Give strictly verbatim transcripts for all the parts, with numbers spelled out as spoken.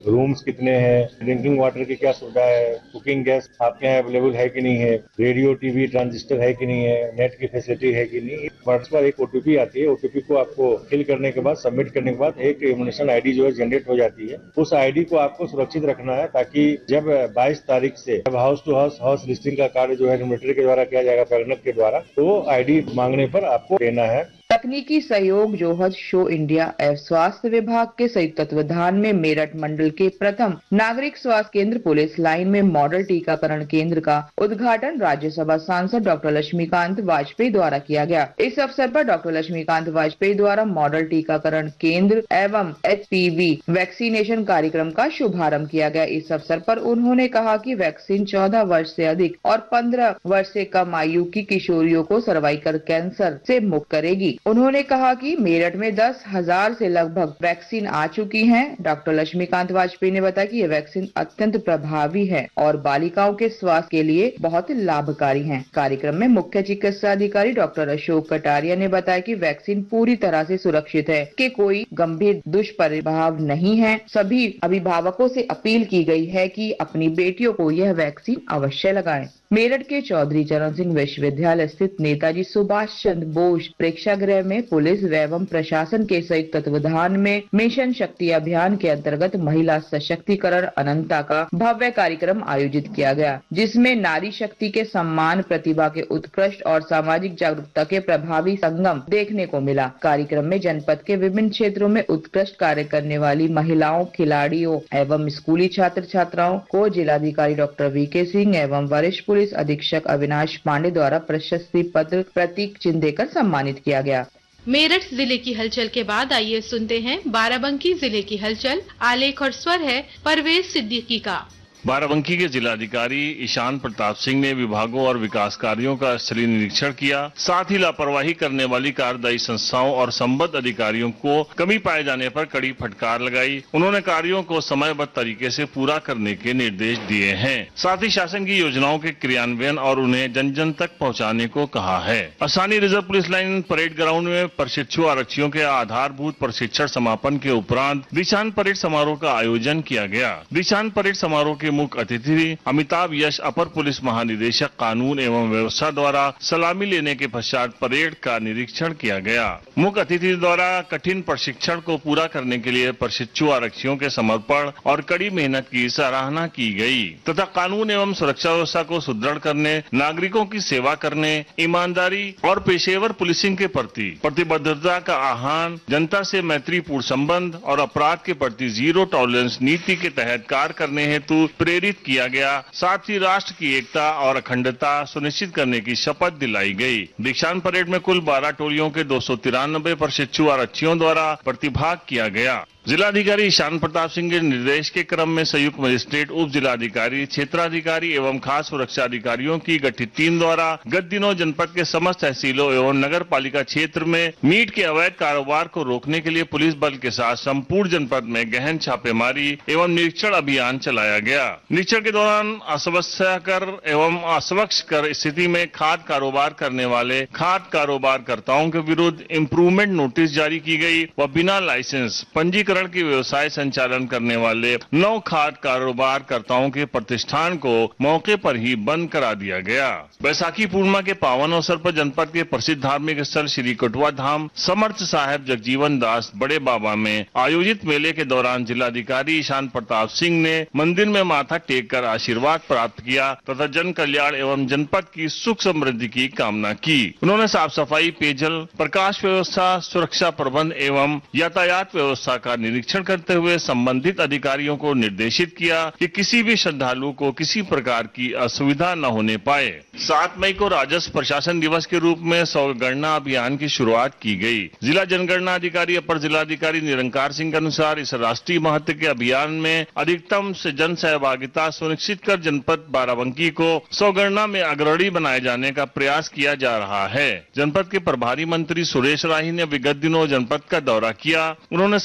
Rooms कितने हैं, drinking water की क्या सुविधा है, कुकिंग गैस आपके यहाँ अवेलेबल है कि नहीं है, रेडियो टीवी ट्रांजिस्टर है कि नहीं है, नेट की फैसिलिटी है कि नहीं। वर्ष पर एक ओटीपी आती है, ओटीपी को आपको फिल करने के बाद, सबमिट करने के बाद एक इम्यूनेशन आईडी जो है जनरेट हो जाती है। उस आईडी को आपको सुरक्षित रखना है ताकि जब बाईस तारीख से जब house to house house listing का कार्य जो है न्यूमेटरी के द्वारा किया जाएगा, पैगनेट के द्वारा, तो आईडी मांगने पर आपको देना है। तकनीकी सहयोग जोहद शो इंडिया एवं स्वास्थ्य विभाग के संयुक्त तत्वावधान में मेरठ मंडल के प्रथम नागरिक स्वास्थ्य केंद्र पुलिस लाइन में मॉडल टीकाकरण केंद्र का उद्घाटन राज्यसभा सांसद डॉक्टर लक्ष्मीकांत वाजपेयी द्वारा किया गया। इस अवसर पर डॉक्टर लक्ष्मीकांत वाजपेयी द्वारा मॉडल टीकाकरण केंद्र एवं एचपीवी वैक्सीनेशन कार्यक्रम का शुभारंभ किया गया। इस अवसर पर उन्होंने कहा कि वैक्सीन चौदह वर्ष से अधिक और पंद्रह वर्ष से कम आयु की किशोरियों को सर्वाइकल कैंसर से मुक्त करेगी। उन्होंने कहा कि मेरठ में दस हजार से लगभग वैक्सीन आ चुकी हैं। डॉक्टर लक्ष्मीकांत वाजपेयी ने बताया कि ये वैक्सीन अत्यंत प्रभावी है और बालिकाओं के स्वास्थ्य के लिए बहुत लाभकारी है। कार्यक्रम में मुख्य चिकित्सा अधिकारी डॉक्टर अशोक कटारिया ने बताया कि वैक्सीन पूरी तरह से सुरक्षित है, कि कोई गंभीर दुष्प्रभाव नहीं है। सभी अभिभावकों से अपील की गई है कि अपनी बेटियों को यह वैक्सीन अवश्य लगाएं। मेरठ के चौधरी चरण सिंह विश्वविद्यालय स्थित नेताजी सुभाष चंद्र बोस प्रेक्षागृह में पुलिस एवं प्रशासन के संयुक्त तत्वावधान में मिशन शक्ति अभियान के अंतर्गत महिला सशक्तिकरण अनंता का भव्य कार्यक्रम आयोजित किया गया, जिसमें नारी शक्ति के सम्मान, प्रतिभा के उत्कृष्ट और सामाजिक जागरूकता के प्रभावी संगम देखने को मिला। कार्यक्रम में जनपद के विभिन्न क्षेत्रों में उत्कृष्ट कार्य करने वाली महिलाओं, खिलाड़ियों एवं स्कूली छात्र छात्राओं को जिलाधिकारी डॉक्टर वी के सिंह एवं वरिष्ठ पुलिस अधीक्षक अविनाश पांडे द्वारा प्रशस्ति पत्र, प्रतीक चिन्ह देकर सम्मानित किया गया। मेरठ जिले की हलचल के बाद आइए सुनते हैं बाराबंकी जिले की हलचल। आलेख और स्वर है परवेज सिद्दीकी का। बाराबंकी के जिलाधिकारी ईशान प्रताप सिंह ने विभागों और विकास कार्यों का स्थलीय निरीक्षण किया। साथ ही लापरवाही करने वाली कार्यदायी संस्थाओं और संबद्ध अधिकारियों को कमी पाए जाने पर कड़ी फटकार लगाई। उन्होंने कार्यों को समयबद्ध तरीके से पूरा करने के निर्देश दिए हैं। साथ ही शासन की योजनाओं के क्रियान्वयन और उन्हें जन जन तक पहुँचाने को कहा है। स्थानीय reserve police line parade ground में प्रशिक्षु आरक्षियों के आधारभूत प्रशिक्षण समापन के उपरांत दीक्षांत परेड समारोह का आयोजन किया गया। दीक्षांत परेड समारोह के मुख्य अतिथि अमिताभ यश, अपर पुलिस महानिदेशक कानून एवं व्यवस्था द्वारा सलामी लेने के पश्चात परेड का निरीक्षण किया गया। मुख्य अतिथि द्वारा कठिन प्रशिक्षण को पूरा करने के लिए प्रशिक्षु आरक्षियों के समर्पण और कड़ी मेहनत की सराहना की गई तथा कानून एवं सुरक्षा व्यवस्था को सुदृढ़ करने, नागरिकों की सेवा करने, ईमानदारी और पेशेवर पुलिसिंग के प्रति प्रतिबद्धता का आह्वान, जनता से मैत्रीपूर्ण संबंध और अपराध के प्रति जीरो टॉलरेंस नीति के तहत कार्य करने हेतु प्रेरित किया गया। साथ ही राष्ट्र की एकता और अखंडता सुनिश्चित करने की शपथ दिलाई गई। दीक्षांत परेड में कुल बारह टोलियों के दो सौ तिरानबे प्रशिक्षु आरक्षियों द्वारा प्रतिभाग किया गया। जिलाधिकारी ईशान प्रताप सिंह के निर्देश के क्रम में संयुक्त मजिस्ट्रेट, उप जिलाधिकारी, क्षेत्राधिकारी एवं खास सुरक्षा अधिकारियों की गठित टीम द्वारा गत दिनों जनपद के समस्त तहसीलों एवं नगर पालिका क्षेत्र में मीट के अवैध कारोबार को रोकने के लिए पुलिस बल के साथ संपूर्ण जनपद में गहन छापेमारी एवं निरीक्षण अभियान चलाया गया। निरीक्षण के दौरान अस्वस्थकर एवं अस्वच्छ कर स्थिति में खाद कारोबार करने वाले खाद कारोबारकर्ताओं के विरुद्ध इम्प्रूवमेंट नोटिस जारी की गई व बिना लाइसेंस पंजीकरण की व्यवसाय संचालन करने वाले नौ खाद कारोबारकर्ताओं के प्रतिष्ठान को मौके पर ही बंद करा दिया गया। बैसाखी पूर्णिमा के पावन अवसर पर जनपद के प्रसिद्ध धार्मिक स्थल श्री कटुआ धाम समर्थ साहेब जगजीवन दास बड़े बाबा में आयोजित मेले के दौरान जिलाधिकारी ईशान प्रताप सिंह ने मंदिर में माथा टेक कर आशीर्वाद प्राप्त किया तथा जन कल्याण एवं जनपद की सुख समृद्धि की कामना की। उन्होंने साफ सफाई, पेयजल, प्रकाश व्यवस्था, सुरक्षा प्रबंध एवं यातायात व्यवस्था का निरीक्षण करते हुए संबंधित अधिकारियों को निर्देशित किया कि किसी भी श्रद्धालु को किसी प्रकार की असुविधा न होने पाए। सात मई को राजस्व प्रशासन दिवस के रूप में सौगणना अभियान की शुरुआत की गई। जिला जनगणना अधिकारी अपर जिलाधिकारी निरंकार सिंह के अनुसार इस राष्ट्रीय महत्व के अभियान में अधिकतम से जन सहभागिता सुनिश्चित कर जनपद बाराबंकी को सौगणना में अग्रणी बनाए जाने का प्रयास किया जा रहा है। जनपद के प्रभारी मंत्री सुरेश राही ने विगत दिनों जनपद का दौरा किया। उन्होंने सर्वप्रथम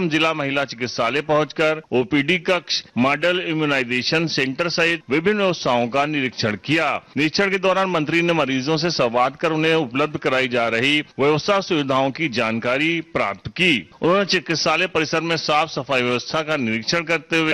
सर्वप्रथम जिला महिला चिकित्सालय पहुंचकर ओपीडी कक्ष, मॉडल इम्यूनाइजेशन सेंटर सहित विभिन्न व्यवस्थाओं का निरीक्षण किया। निरीक्षण के दौरान मंत्री ने मरीजों से संवाद कर उन्हें उपलब्ध कराई जा रही व्यवस्था सुविधाओं की जानकारी प्राप्त की। उन्होंने चिकित्सालय परिसर में साफ सफाई व्यवस्था का निरीक्षण करते हुए